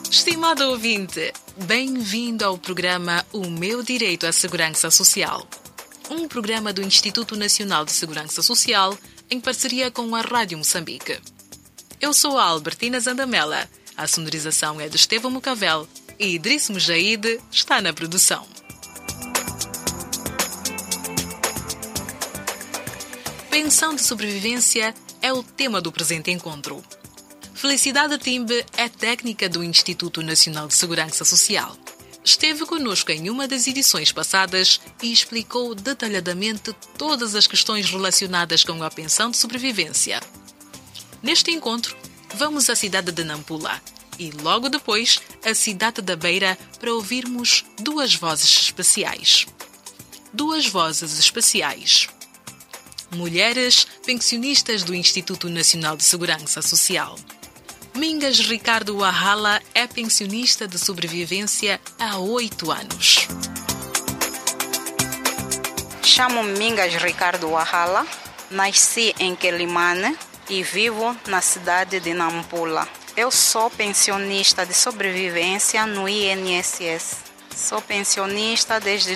Estimado ouvinte, bem-vindo ao programa O Meu Direito à Segurança Social. Um programa do Instituto Nacional de Segurança Social em parceria com a Rádio Moçambique. Eu sou a Albertina Zandamela, a sonorização é de Estevão Mucavel e Idriss Mujaide está na produção. Pensão de sobrevivência é o tema do presente encontro. Felicidade Timbe é técnica do Instituto Nacional de Segurança Social. Esteve conosco em uma das edições passadas e explicou detalhadamente todas as questões relacionadas com a pensão de sobrevivência. Neste encontro, vamos à cidade de Nampula e logo depois à cidade da Beira para ouvirmos duas vozes especiais. Duas vozes especiais. Mulheres pensionistas do Instituto Nacional de Segurança Social. Mingas Ricardo Wahala é pensionista de sobrevivência há 8 anos. Chamo-me Mingas Ricardo Wahala, nasci em Quelimane e vivo na cidade de Nampula. Eu sou pensionista de sobrevivência no INSS. Sou pensionista desde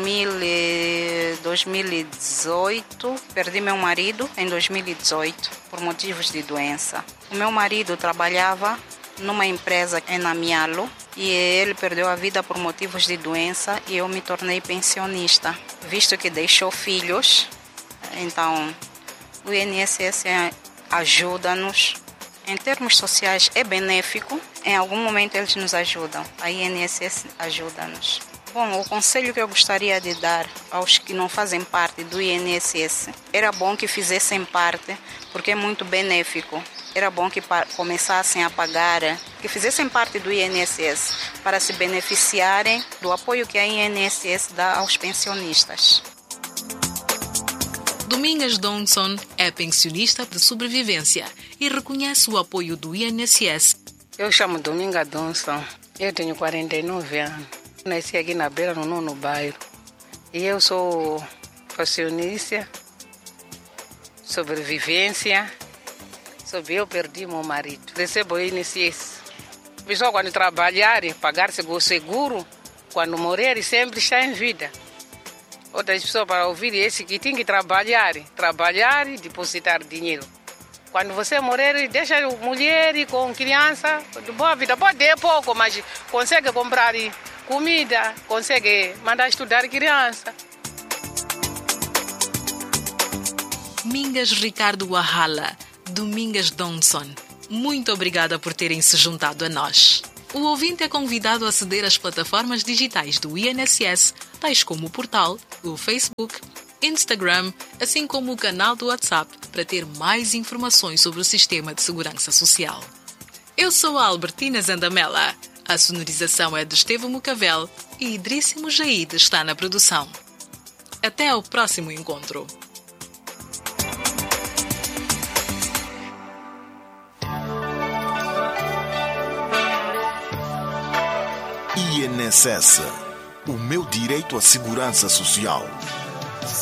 2018. Perdi meu marido em 2018 por motivos de doença. O meu marido trabalhava numa empresa em Namialo e ele perdeu a vida por motivos de doença e eu me tornei pensionista, visto que deixou filhos. Então, o INSS ajuda-nos. Em termos sociais é benéfico, em algum momento eles nos ajudam, a INSS ajuda-nos. Bom, o conselho que eu gostaria de dar aos que não fazem parte do INSS, era bom que fizessem parte, porque é muito benéfico. Era bom que começassem a pagar, que fizessem parte do INSS, para se beneficiarem do apoio que a INSS dá aos pensionistas. Domingas Donson é pensionista de sobrevivência e reconhece o apoio do INSS. Eu chamo Dominga Donson, eu tenho 49 anos. Nasci aqui na Beira, no 9º bairro. E eu sou pensionista, sobrevivência. Eu perdi meu marido. Recebo o INSS. Pessoal, quando trabalhar, pagar seguro, quando morrer, sempre está em vida. Outras pessoas para ouvir esse que tem que trabalhar e depositar dinheiro. Quando você morrer, deixa mulher com criança, de boa vida. Pode ter pouco, mas consegue comprar comida, consegue mandar estudar criança. Mingas Ricardo Wahala, Domingas Donson, muito obrigada por terem se juntado a nós. O ouvinte é convidado a aceder às plataformas digitais do INSS, tais como o portal, o Facebook, Instagram, assim como o canal do WhatsApp, para ter mais informações sobre o sistema de segurança social. Eu sou a Albertina Zandamela. A sonorização é de Estevão Mucavel e Idriss Mujaide está na produção. Até ao próximo encontro. INSS, o meu direito à segurança social.